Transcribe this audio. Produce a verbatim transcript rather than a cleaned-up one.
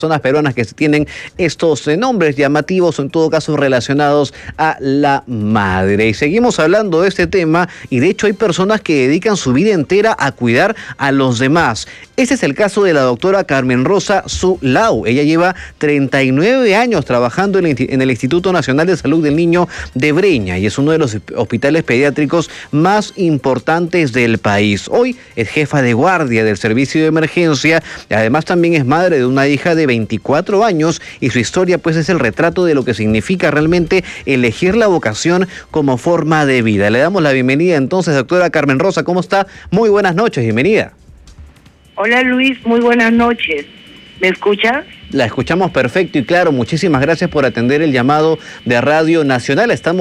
personas peruanas que tienen estos eh, nombres llamativos, o en todo caso relacionados a la madre. Y seguimos hablando de este tema, y de hecho hay personas que dedican su vida entera a cuidar a los demás. Este es el caso de la doctora Carmen Rosa Zulau. Ella lleva treinta y nueve años trabajando en el, en el Instituto Nacional de Salud del Niño de Breña, y es uno de los hospitales pediátricos más importantes del país. Hoy es jefa de guardia del servicio de emergencia, y además también es madre de una hija de veinticuatro años, y su historia pues es el retrato de lo que significa realmente elegir la vocación como forma de vida. Le damos la bienvenida entonces, doctora Carmen Rosa. ¿Cómo está? Muy buenas noches, bienvenida. Hola Luis, muy buenas noches. ¿Me escuchas? La escuchamos perfecto y claro. Muchísimas gracias por atender el llamado de Radio Nacional. Estamos